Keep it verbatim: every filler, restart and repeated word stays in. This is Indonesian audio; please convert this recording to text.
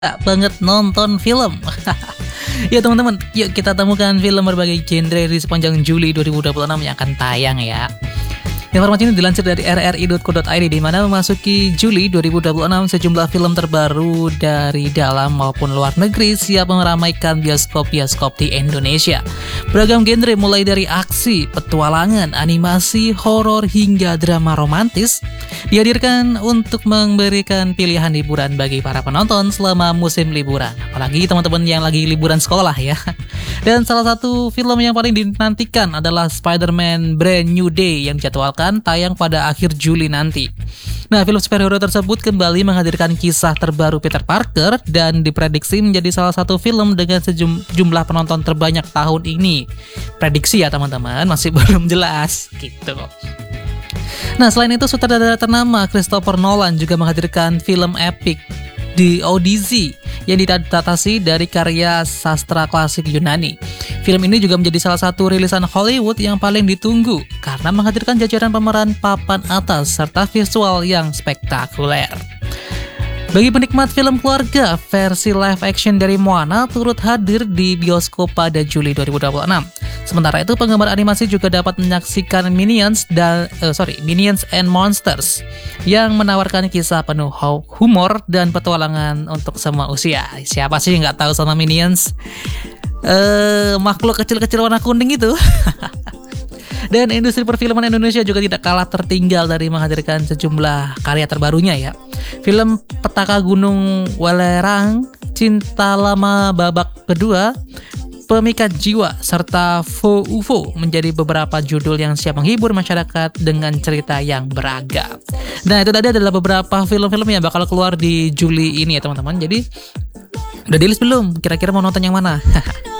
banget nonton film. Ya teman-teman, yuk kita temukan film berbagai genre di sepanjang Juli dua ribu dua puluh enam yang akan tayang ya. Informasi ini dilansir dari r r i titik co titik i d, di mana memasuki Juli dua ribu dua puluh enam sejumlah film terbaru dari dalam maupun luar negeri siap meramaikan bioskop-bioskop di Indonesia. Beragam genre mulai dari aksi, petualangan, animasi, horor hingga drama romantis dihadirkan untuk memberikan pilihan hiburan bagi para penonton selama musim liburan. Apalagi teman-teman yang lagi liburan sekolah ya. Dan salah satu film yang paling dinantikan adalah Spider-Man Brand New Day yang dijadwalkan tayang pada akhir Juli nanti. Nah, film superhero tersebut kembali menghadirkan kisah terbaru Peter Parker dan diprediksi menjadi salah satu film dengan sejumlah penonton terbanyak tahun ini. Prediksi ya teman-teman, masih belum jelas gitu. Nah, selain itu sutradara ternama Christopher Nolan juga menghadirkan film epik The Odyssey yang diadaptasi dari karya sastra klasik Yunani. Film ini juga menjadi salah satu rilisan Hollywood yang paling ditunggu karena menghadirkan jajaran pemeran papan atas serta visual yang spektakuler. Bagi penikmat film keluarga, versi live action dari Moana turut hadir di bioskop pada Juli dua ribu dua puluh enam. Sementara itu, penggemar animasi juga dapat menyaksikan Minions dan uh, sorry Minions and Monsters yang menawarkan kisah penuh humor dan petualangan untuk semua usia. Siapa sih nggak tahu sama Minions? Uh, makhluk kecil-kecil warna kuning itu. Dan industri perfilman Indonesia juga tidak kalah tertinggal dari menghadirkan sejumlah karya terbarunya ya. Film Petaka Gunung Welerang, Cinta Lama Babak Kedua, Pemikat Jiwa, serta Fo U F O menjadi beberapa judul yang siap menghibur masyarakat dengan cerita yang beragam. Nah, itu tadi adalah beberapa film-film yang bakal keluar di Juli ini ya teman-teman. Jadi udah di list belum? Kira-kira mau nonton yang mana?